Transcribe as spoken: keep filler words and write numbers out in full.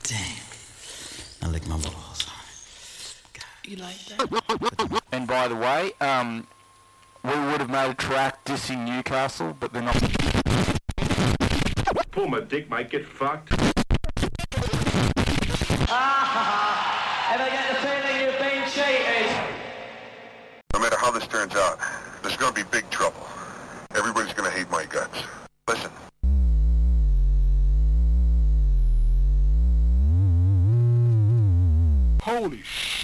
Damn. Now lick my balls. You like that? And by the way, um, we would have made a track dissing Newcastle, but they're not. Pull my dick, mate. Get fucked. Ah, ever get the feeling you've been cheated? No matter how this turns out, there's gonna be big trouble. Everybody's gonna hate my guts. Listen. Holy shit.